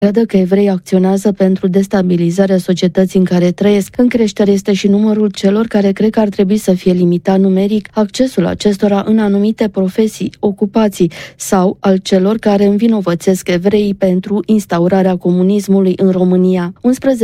Crede că evreii acționează pentru destabilizarea societății în care trăiesc. În creștere este și numărul celor care cred că ar trebui să fie limitat numeric accesul acestora în anumite profesii, ocupații sau al celor care învinovățesc evreii pentru instaurarea comunismului în România.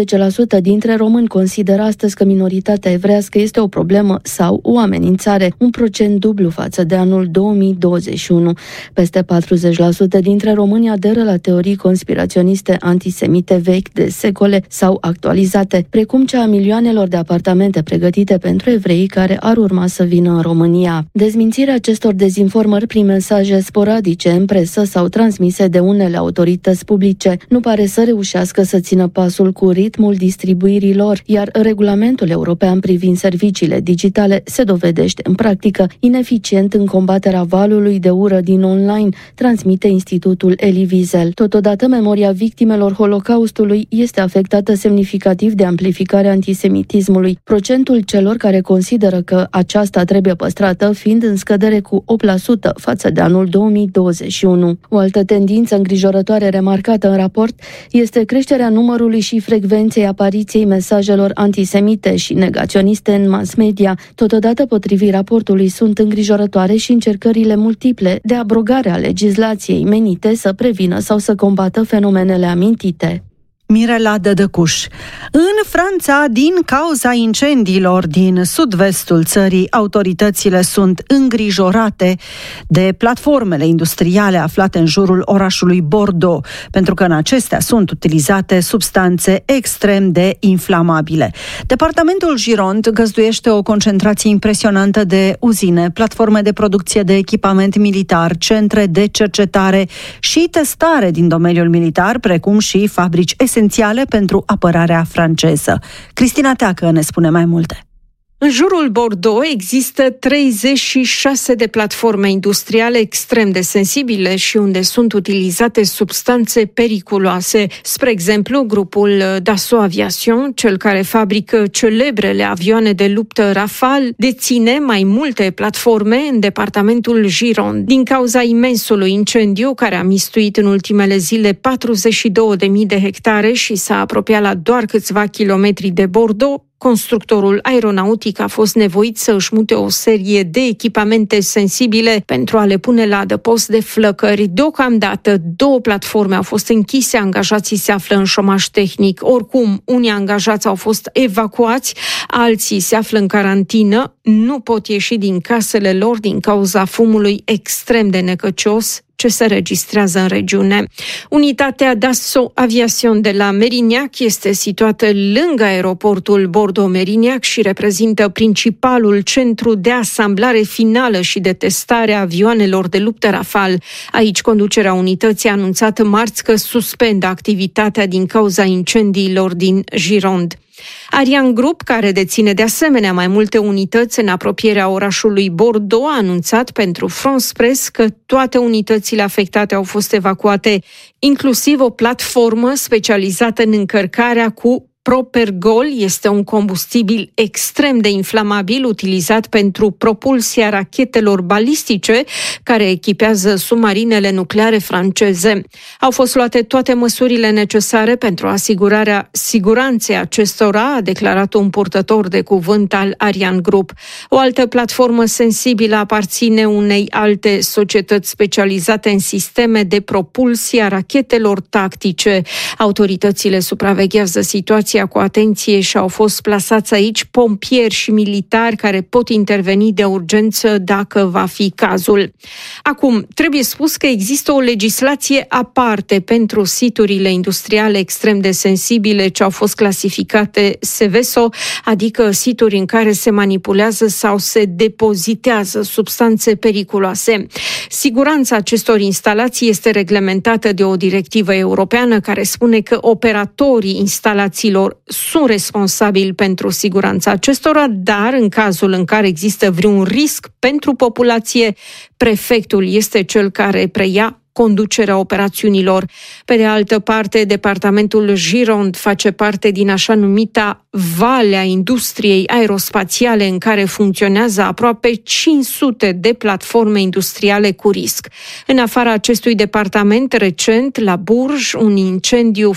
11% dintre români consideră astăzi că minoritatea evrească este o problemă sau o amenințare, un procent dublu față de anul 2021. Peste 40% dintre români aderă la teorii conspiraționiste antisemite vechi de secole sau actualizate, precum cea a milioanelor de apartamente pregătite pentru evrei care ar urma să vină în România. Dezmințirea acestor dezinformări prin mesaje sporadice în presă sau transmise de unele autorități publice nu pare să reușească să țină pasul cu ritmul distribuirii lor, iar regulamentul european privind serviciile digitale se dovedește în practică ineficient în combaterea valului de ură din online, transmite Institutul Elie Wiesel. Totodată, memoria victimelor Holocaustului este afectată semnificativ de amplificarea antisemitismului, procentul celor care consideră că aceasta trebuie păstrată fiind în scădere cu 8% față de anul 2021. O altă tendință îngrijorătoare remarcată în raport este creșterea numărului și frecvenței apariției mesajelor antisemite și negaționiste în mass media. Totodată, potrivit raportului, sunt îngrijorătoare și încercările multiple de abrogare a legislației menite să prevină sau să combată fenomenele amintite. Mirela Dădăcuș. În Franța, din cauza incendiilor din sud-vestul țării, autoritățile sunt îngrijorate de platformele industriale aflate în jurul orașului Bordeaux, pentru că în acestea sunt utilizate substanțe extrem de inflamabile. Departamentul Gironde găzduiește o concentrație impresionantă de uzine, platforme de producție de echipament militar, centre de cercetare și testare din domeniul militar, precum și fabrici esențiale pentru apărarea franceză. Cristina Teacă ne spune mai multe. În jurul Bordeaux există 36 de platforme industriale extrem de sensibile și unde sunt utilizate substanțe periculoase. Spre exemplu, grupul Dassault Aviation, cel care fabrică celebrele avioane de luptă Rafale, deține mai multe platforme în departamentul Gironde. Din cauza imensului incendiu care a mistuit în ultimele zile 42.000 de hectare și s-a apropiat la doar câțiva kilometri de Bordeaux, constructorul aeronautic a fost nevoit să își mute o serie de echipamente sensibile pentru a le pune la adăpost de flăcări. Deocamdată, 2 platforme au fost închise, angajații se află în șomaj tehnic. Oricum, unii angajați au fost evacuați, alții se află în carantină, nu pot ieși din casele lor din cauza fumului extrem de necăcios ce se registrează în regiune. Unitatea Dassault Aviation de la Mérignac este situată lângă aeroportul Bordeaux-Mérignac și reprezintă principalul centru de asamblare finală și de testare a avioanelor de luptă Rafale. Aici, conducerea unității a anunțat marți că suspendă activitatea din cauza incendiilor din Gironde. Ariane Group, care deține de asemenea mai multe unități în apropierea orașului Bordeaux, a anunțat pentru France Press că toate unitățile afectate au fost evacuate, inclusiv o platformă specializată în încărcarea cu Propergol. Este un combustibil extrem de inflamabil utilizat pentru propulsia rachetelor balistice care echipează submarinele nucleare franceze. Au fost luate toate măsurile necesare pentru asigurarea siguranței acestora, a declarat un purtător de cuvânt al Ariane Group. O altă platformă sensibilă aparține unei alte societăți specializate în sisteme de propulsie a rachetelor tactice. Autoritățile supraveghează situația cu atenție și au fost plasați aici pompieri și militari care pot interveni de urgență dacă va fi cazul. Acum, trebuie spus că există o legislație aparte pentru siturile industriale extrem de sensibile ce au fost clasificate SEVESO, adică situri în care se manipulează sau se depozitează substanțe periculoase. Siguranța acestor instalații este reglementată de o directivă europeană care spune că operatorii instalațiilor sunt responsabili pentru siguranța acestora, dar în cazul în care există vreun risc pentru populație, prefectul este cel care preia conducerea operațiunilor. Pe de altă parte, departamentul Gironde face parte din așa numita Valea Industriei Aerospațiale, în care funcționează aproape 500 de platforme industriale cu risc. În afara acestui departament, recent, la Bourges, un incendiu